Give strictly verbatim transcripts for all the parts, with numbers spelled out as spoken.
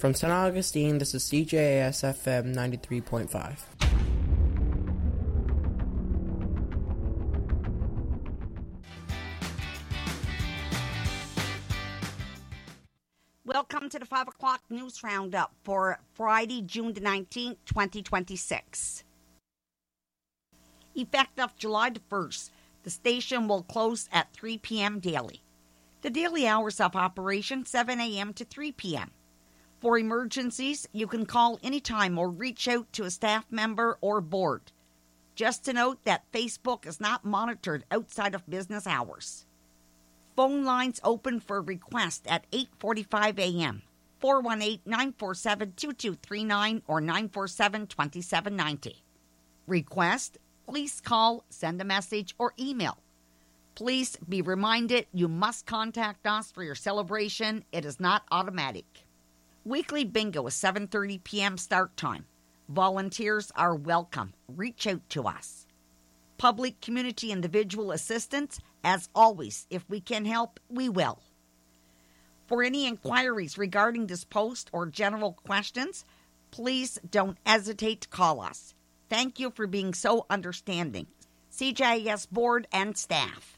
From Saint Augustine, this is C J A S F M ninety-three point five. Welcome to the five o'clock News Roundup for Friday, June the nineteenth, twenty twenty-six. Effective July the first, the station will close at three p.m. daily. The daily hours of operation, seven a.m. to three p.m. For emergencies, you can call anytime or reach out to a staff member or board. Just to note that Facebook is not monitored outside of business hours. Phone lines open for request at eight forty-five a.m. four one eight, nine four seven, two two three nine or nine four seven, two seven nine zero. Request, please call, send a message, or email. Please be reminded you must contact us for your celebration. It is not automatic. Weekly bingo is seven thirty p.m. start time. Volunteers are welcome. Reach out to us. Public community individual assistance, as always, if we can help, we will. For any inquiries regarding this post or general questions, please don't hesitate to call us. Thank you for being so understanding. C J A S Board and staff.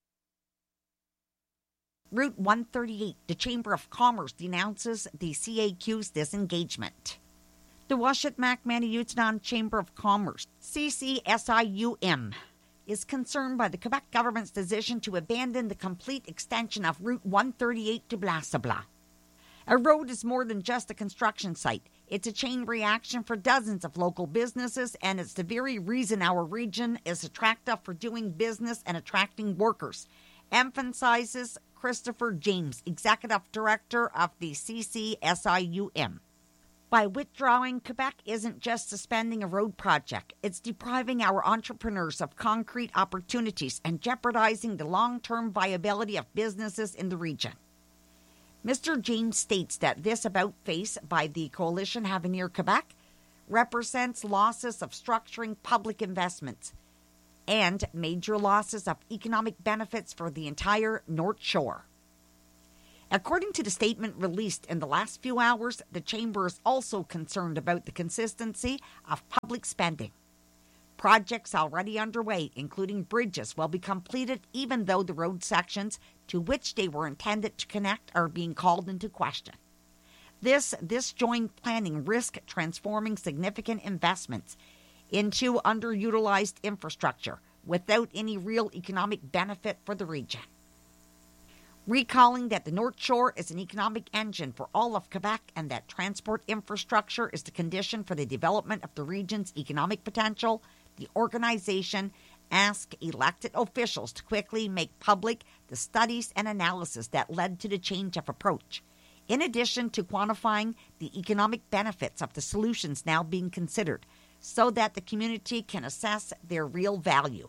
Route one thirty-eight, the Chamber of Commerce denounces the C A Q's disengagement. The Washatmak Maniutsnan Chamber of Commerce, C C S I U M, is concerned by the Quebec government's decision to abandon the complete extension of Route one thirty-eight to Blasabla. A road is more than just a construction site. It's a chain reaction for dozens of local businesses, and it's the very reason our region is attractive for doing business and attracting workers, emphasizes Christopher James, Executive Director of the C C S I U M. By withdrawing, Quebec isn't just suspending a road project. It's depriving our entrepreneurs of concrete opportunities and jeopardizing the long-term viability of businesses in the region. Mister James states that this about-face by the Coalition Avenir Quebec represents losses of structuring public investments and major losses of economic benefits for the entire North Shore. According to the statement released in the last few hours, the Chamber is also concerned about the consistency of public spending. Projects already underway, including bridges, will be completed even though the road sections to which they were intended to connect are being called into question. This disjoint planning risks transforming significant investments into underutilized infrastructure without any real economic benefit for the region. Recalling that the North Shore is an economic engine for all of Quebec and that transport infrastructure is the condition for the development of the region's economic potential, the organization asked elected officials to quickly make public the studies and analysis that led to the change of approach, in addition to quantifying the economic benefits of the solutions now being considered, so that the community can assess their real value.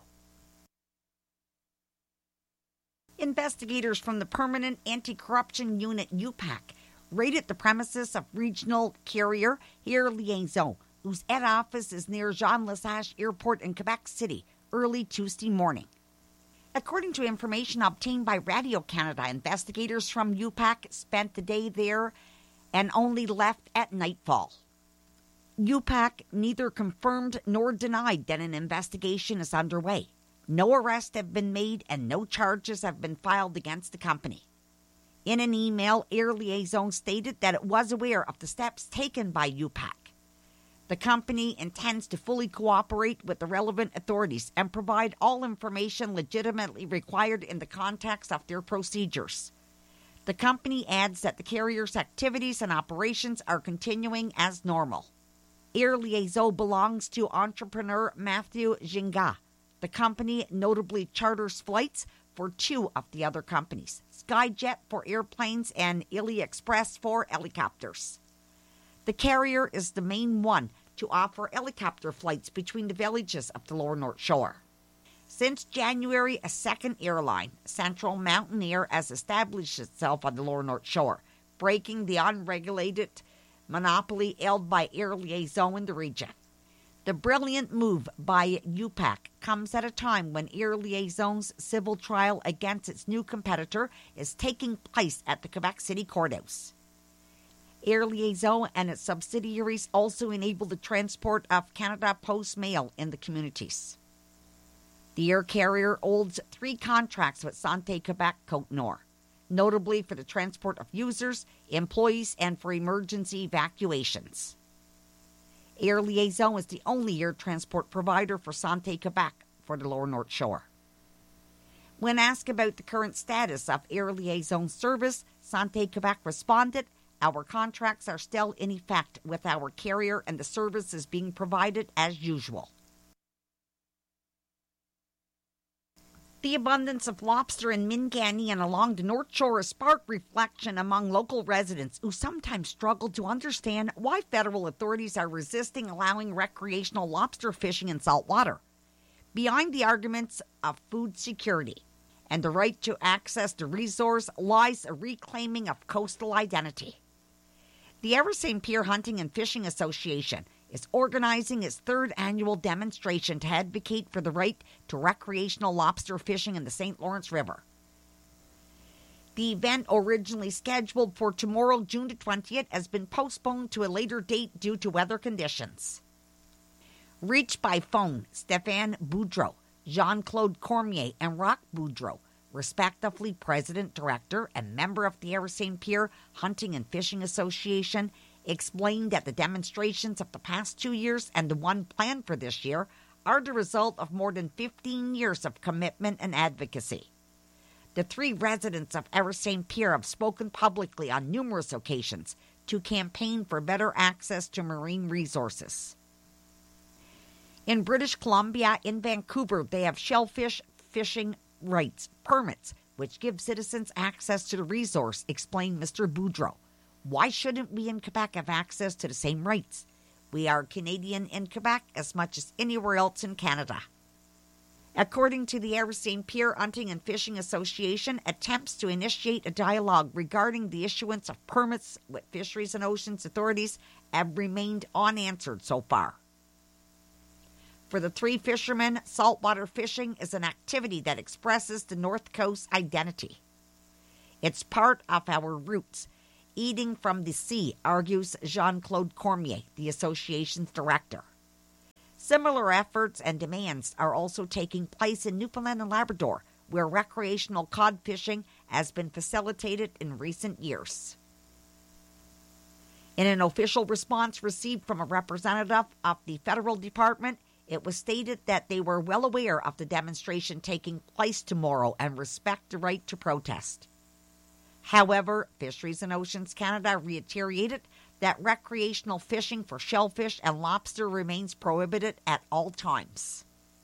Investigators from the Permanent Anti-Corruption Unit U PAC raided the premises of regional carrier Air Liaison, whose head office is near Jean-Lesage Airport in Quebec City, early Tuesday morning. According to information obtained by Radio Canada, investigators from U PAC spent the day there and only left at nightfall. U PAC neither confirmed nor denied that an investigation is underway. No arrests have been made and no charges have been filed against the company. In an email, Air Liaison stated that it was aware of the steps taken by U PAC. The company intends to fully cooperate with the relevant authorities and provide all information legitimately required in the context of their procedures. The company adds that the carrier's activities and operations are continuing as normal. Air Liaison belongs to entrepreneur Matthew Ginga. The company notably charters flights for two of the other companies, Skyjet for airplanes and Ili Express for helicopters. The carrier is the main one to offer helicopter flights between the villages of the Lower North Shore. Since January, a second airline, Central Mountain Air, has established itself on the Lower North Shore, breaking the unregulated monopoly held by Air Liaison in the region. The brilliant move by U PAC comes at a time when Air Liaison's civil trial against its new competitor is taking place at the Quebec City Courthouse. Air Liaison and its subsidiaries also enable the transport of Canada Post mail in the communities. The air carrier holds three contracts with Santé Quebec Côte-Nord, notably for the transport of users, employees, and for emergency evacuations. Air Liaison is the only air transport provider for Santé Quebec for the Lower North Shore. When asked about the current status of Air Liaison service, Santé Quebec responded, "Our contracts are still in effect with our carrier and the service is being provided as usual." The abundance of lobster in Minganny and along the North Shore has sparked reflection among local residents who sometimes struggle to understand why federal authorities are resisting allowing recreational lobster fishing in saltwater. Behind the arguments of food security and the right to access the resource lies a reclaiming of coastal identity. The Ever Saint Pierre Hunting and Fishing Association is organizing its third annual demonstration to advocate for the right to recreational lobster fishing in the Saint Lawrence River. The event, originally scheduled for tomorrow, June the twentieth, has been postponed to a later date due to weather conditions. Reached by phone, Stéphane Boudreau, Jean-Claude Cormier, and Roch Boudreau, respectively president, director, and member of the Ever Saint Pierre Hunting and Fishing Association, explained that the demonstrations of the past two years and the one planned for this year are the result of more than fifteen years of commitment and advocacy. The three residents of Ever Saint Pierre have spoken publicly on numerous occasions to campaign for better access to marine resources. In British Columbia, in Vancouver, they have shellfish fishing rights permits, which give citizens access to the resource, explained Mister Boudreau. Why shouldn't we in Quebec have access to the same rights? We are Canadian in Quebec as much as anywhere else in Canada. According to the Ever Saint Pierre Hunting and Fishing Association, attempts to initiate a dialogue regarding the issuance of permits with Fisheries and Oceans authorities have remained unanswered so far. For the three fishermen, saltwater fishing is an activity that expresses the North Coast identity. It's part of our roots. Eating from the sea, argues Jean-Claude Cormier, the association's director. Similar efforts and demands are also taking place in Newfoundland and Labrador, where recreational cod fishing has been facilitated in recent years. In an official response received from a representative of the federal department, it was stated that they were well aware of the demonstration taking place tomorrow and respect the right to protest. However, Fisheries and Oceans Canada reiterated that recreational fishing for shellfish and lobster remains prohibited at all times.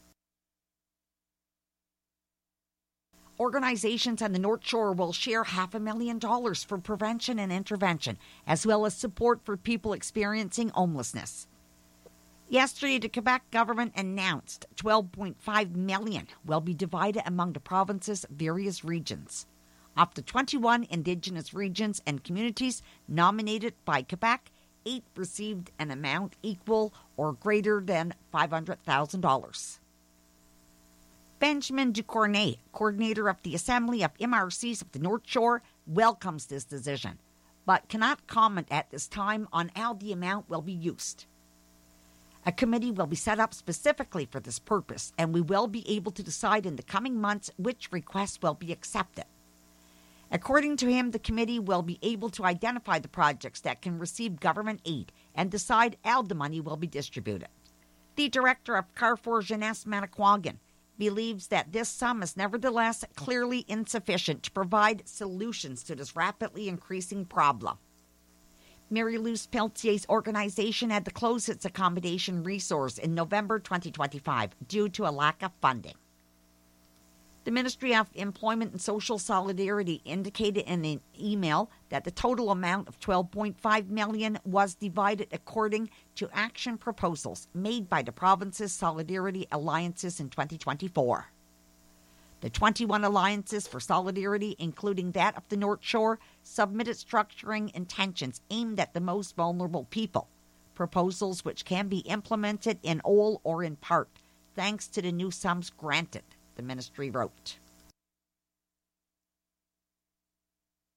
Organizations on the North Shore will share half a million dollars for prevention and intervention, as well as support for people experiencing homelessness. Yesterday, the Quebec government announced twelve point five million dollars will be divided among the province's various regions. Of the twenty-one Indigenous regions and communities nominated by Quebec, eight received an amount equal or greater than five hundred thousand dollars. Benjamin Ducournay, coordinator of the Assembly of M R Cs of the North Shore, welcomes this decision, but cannot comment at this time on how the amount will be used. A committee will be set up specifically for this purpose, and we will be able to decide in the coming months which requests will be accepted. According to him, the committee will be able to identify the projects that can receive government aid and decide how the money will be distributed. The director of Carrefour Jeunesse Manicouagan believes that this sum is nevertheless clearly insufficient to provide solutions to this rapidly increasing problem. Mary-Louise Peltier's organization had to close its accommodation resource in November twenty twenty-five due to a lack of funding. The Ministry of Employment and Social Solidarity indicated in an email that the total amount of twelve point five million dollars was divided according to action proposals made by the province's Solidarity Alliances in twenty twenty-four. The twenty-one alliances for solidarity, including that of the North Shore, submitted structuring intentions aimed at the most vulnerable people, proposals which can be implemented in whole or in part, thanks to the new sums granted, the ministry wrote.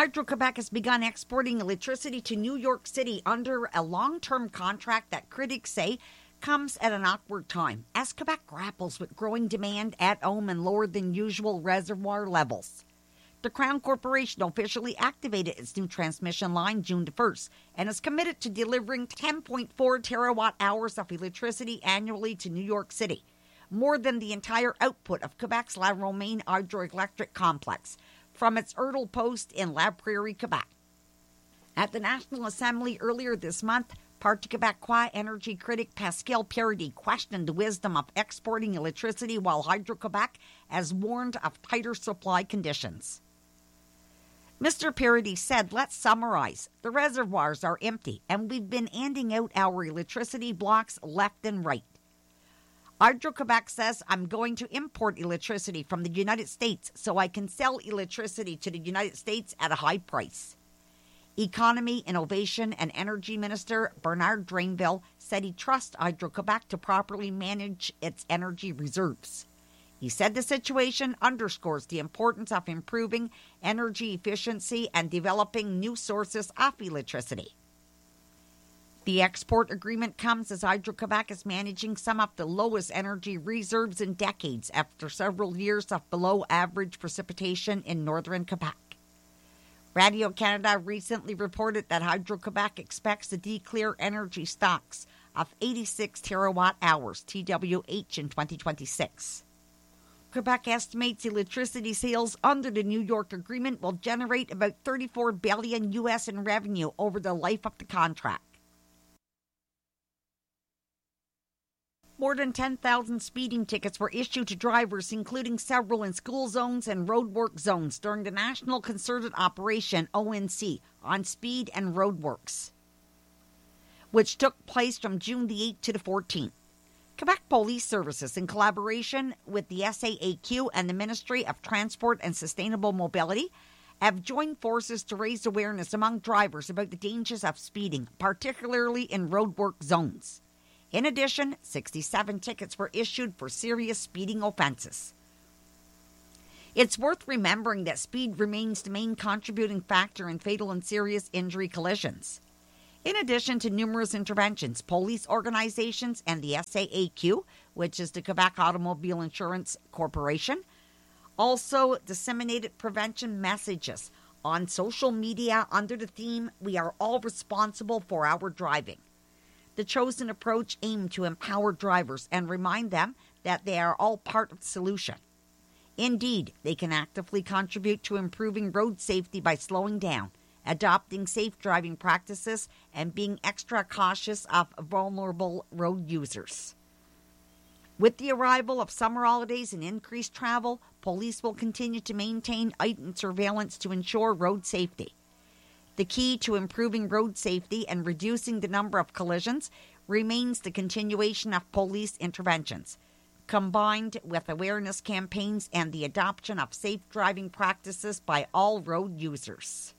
Hydro-Quebec has begun exporting electricity to New York City under a long-term contract that critics say comes at an awkward time as Quebec grapples with growing demand at home and lower than usual reservoir levels. The Crown Corporation officially activated its new transmission line June the first and is committed to delivering ten point four terawatt hours of electricity annually to New York City, more than the entire output of Quebec's La Romaine hydroelectric complex from its Erdel post in La Prairie, Quebec. At the National Assembly earlier this month, Parti Québécois energy critic Pascal Paradis questioned the wisdom of exporting electricity while Hydro-Quebec has warned of tighter supply conditions. Mister Paradis said, let's summarize. The reservoirs are empty, and we've been handing out our electricity blocks left and right. Hydro-Quebec says, I'm going to import electricity from the United States so I can sell electricity to the United States at a high price. Economy, Innovation, and Energy Minister Bernard Drainville said he trusts Hydro-Quebec to properly manage its energy reserves. He said the situation underscores the importance of improving energy efficiency and developing new sources of electricity. The export agreement comes as Hydro-Quebec is managing some of the lowest energy reserves in decades after several years of below-average precipitation in northern Quebec. Radio-Canada recently reported that Hydro-Quebec expects to declare energy stocks of eighty-six terawatt hours T W H in twenty twenty-six. Quebec estimates electricity sales under the New York agreement will generate about thirty-four billion U S in revenue over the life of the contract. More than ten thousand speeding tickets were issued to drivers, including several in school zones and roadwork zones, during the National Concerted Operation, O N C, on speed and roadworks, which took place from June the eighth to the fourteenth. Quebec Police Services, in collaboration with the S A A Q and the Ministry of Transport and Sustainable Mobility, have joined forces to raise awareness among drivers about the dangers of speeding, particularly in roadwork zones. In addition, sixty-seven tickets were issued for serious speeding offenses. It's worth remembering that speed remains the main contributing factor in fatal and serious injury collisions. In addition to numerous interventions, police organizations and the S A A Q, which is the Quebec Automobile Insurance Corporation, also disseminated prevention messages on social media under the theme, "We are all responsible for our driving." The chosen approach aimed to empower drivers and remind them that they are all part of the solution. Indeed, they can actively contribute to improving road safety by slowing down, adopting safe driving practices, and being extra cautious of vulnerable road users. With the arrival of summer holidays and increased travel, police will continue to maintain heightened surveillance to ensure road safety. The key to improving road safety and reducing the number of collisions remains the continuation of police interventions, combined with awareness campaigns and the adoption of safe driving practices by all road users.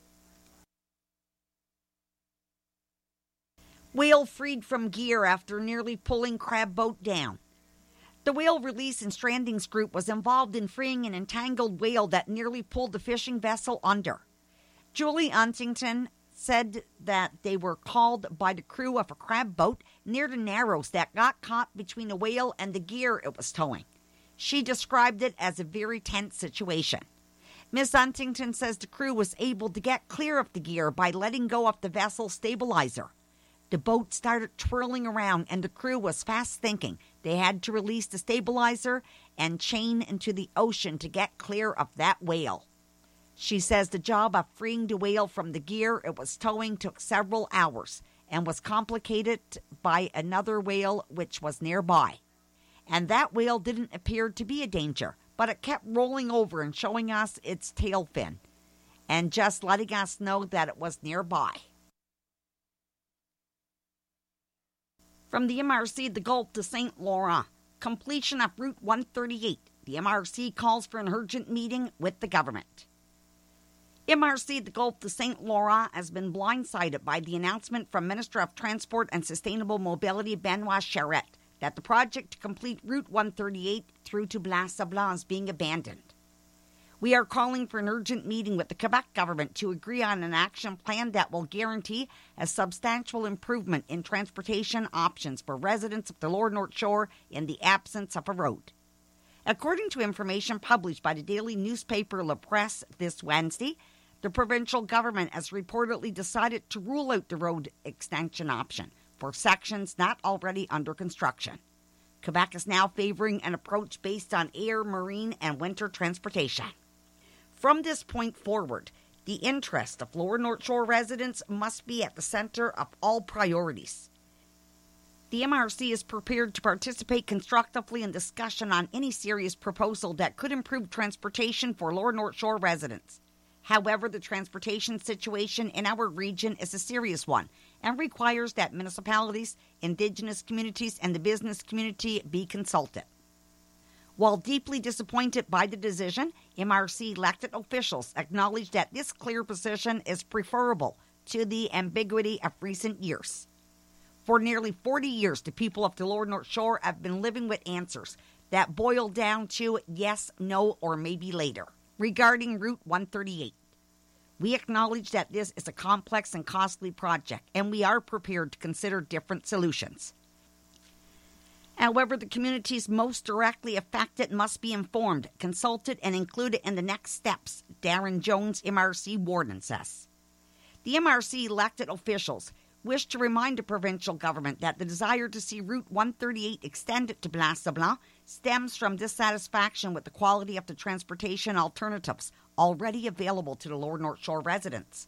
Whale freed from gear after nearly pulling crab boat down. The Whale Release and Strandings Group was involved in freeing an entangled whale that nearly pulled the fishing vessel under. Julie Huntington said that they were called by the crew of a crab boat near the Narrows that got caught between a whale and the gear it was towing. She described it as a very tense situation. Miz Huntington says the crew was able to get clear of the gear by letting go of the vessel's stabilizer. The boat started twirling around and the crew was fast thinking they had to release the stabilizer and chain into the ocean to get clear of that whale. She says the job of freeing the whale from the gear it was towing took several hours and was complicated by another whale which was nearby. And that whale didn't appear to be a danger, but it kept rolling over and showing us its tail fin and just letting us know that it was nearby. From the M R C, the Gulf to Saint Laurent, completion of Route one thirty-eight. The M R C calls for an urgent meeting with the government. M R C, the Gulf to Saint Laurent, has been blindsided by the announcement from Minister of Transport and Sustainable Mobility Benoit Charette that the project to complete Route one thirty-eight through to Blas Sablon is being abandoned. We are calling for an urgent meeting with the Quebec government to agree on an action plan that will guarantee a substantial improvement in transportation options for residents of the Lower North Shore in the absence of a road. According to information published by the daily newspaper La Presse this Wednesday, the provincial government has reportedly decided to rule out the road extension option for sections not already under construction. Quebec is now favoring an approach based on air, marine, and winter transportation. From this point forward, the interest of Lower North Shore residents must be at the center of all priorities. The M R C is prepared to participate constructively in discussion on any serious proposal that could improve transportation for Lower North Shore residents. However, the transportation situation in our region is a serious one and requires that municipalities, Indigenous communities, and the business community be consulted. While deeply disappointed by the decision, M R C elected officials acknowledge that this clear position is preferable to the ambiguity of recent years. For nearly forty years, the people of the Lower North Shore have been living with answers that boil down to yes, no, or maybe later regarding Route one thirty-eight. We acknowledge that this is a complex and costly project, and we are prepared to consider different solutions. However, the communities most directly affected must be informed, consulted, and included in the next steps, Darren Jones, M R C warden, says. The M R C elected officials wish to remind the provincial government that the desire to see Route one thirty-eight extended to Place-Blanc stems from dissatisfaction with the quality of the transportation alternatives already available to the Lower North Shore residents.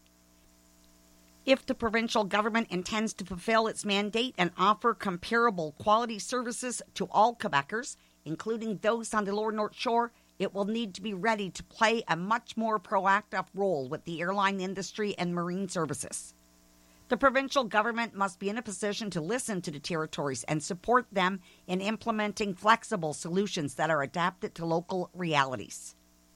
If the provincial government intends to fulfill its mandate and offer comparable quality services to all Quebecers, including those on the Lower North Shore, it will need to be ready to play a much more proactive role with the airline industry and marine services. The provincial government must be in a position to listen to the territories and support them in implementing flexible solutions that are adapted to local realities.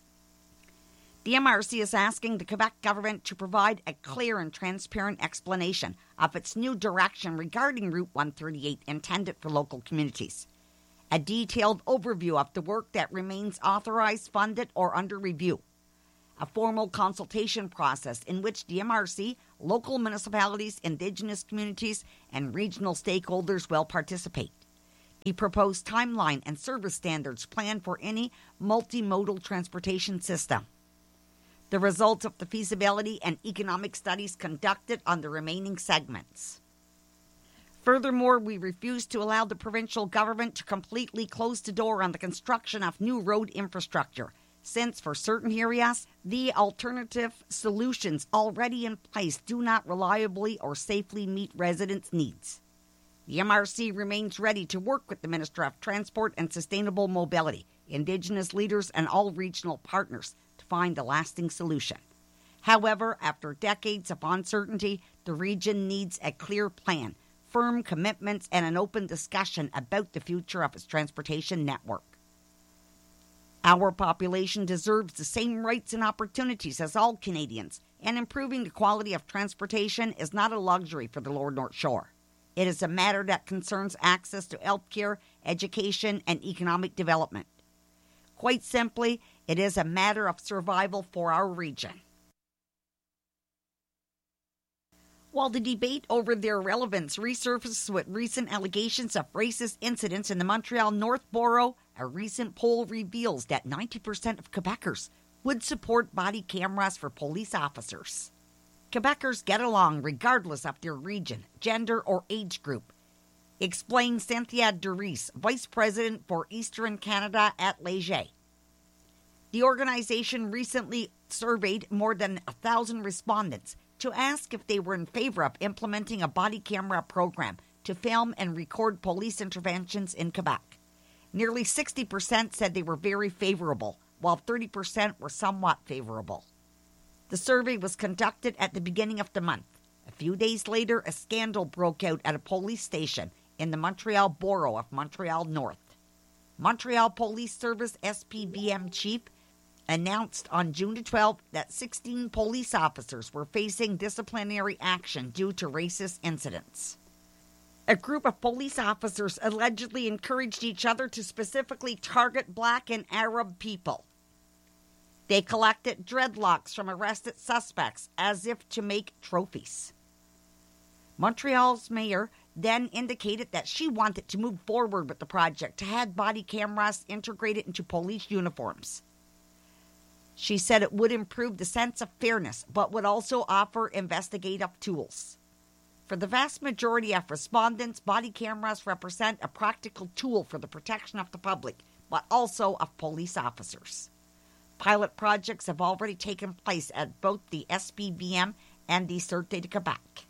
The M R C is asking the Quebec government to provide a clear and transparent explanation of its new direction regarding Route one thirty-eight intended for local communities. A detailed overview of the work that remains authorized, funded, or under review. A formal consultation process in which the M R C, local municipalities, Indigenous communities, and regional stakeholders will participate. The proposed timeline and service standards planned for any multimodal transportation system. The results of the feasibility and economic studies conducted on the remaining segments. Furthermore, we refuse to allow the provincial government to completely close the door on the construction of new road infrastructure, since for certain areas, the alternative solutions already in place do not reliably or safely meet residents' needs. The M R C remains ready to work with the Minister of Transport and Sustainable Mobility, Indigenous leaders, and all regional partners to find a lasting solution. However, after decades of uncertainty, the region needs a clear plan, firm commitments, and an open discussion about the future of its transportation network. Our population deserves the same rights and opportunities as all Canadians, and improving the quality of transportation is not a luxury for the Lower North Shore. It is a matter that concerns access to health care, education, and economic development. Quite simply, it is a matter of survival for our region. While the debate over their relevance resurfaces with recent allegations of racist incidents in the Montreal North Borough, a recent poll reveals that ninety percent of Quebecers would support body cameras for police officers. Quebecers get along regardless of their region, gender, or age group, explains Cynthia Duris, Vice President for Eastern Canada at Leger. The organization recently surveyed more than a thousand respondents to ask if they were in favor of implementing a body camera program to film and record police interventions in Quebec. Nearly sixty percent said they were very favorable, while thirty percent were somewhat favorable. The survey was conducted at the beginning of the month. A few days later, a scandal broke out at a police station in the Montreal borough of Montreal North. Montreal Police Service S P B M chief announced on June twelfth that sixteen police officers were facing disciplinary action due to racist incidents. A group of police officers allegedly encouraged each other to specifically target Black and Arab people. They collected dreadlocks from arrested suspects as if to make trophies. Montreal's mayor then indicated that she wanted to move forward with the project to have body cameras integrated into police uniforms. She said it would improve the sense of fairness, but would also offer investigative tools. For the vast majority of respondents, body cameras represent a practical tool for the protection of the public, but also of police officers. Pilot projects have already taken place at both the S P V M and the Sûreté de Québec.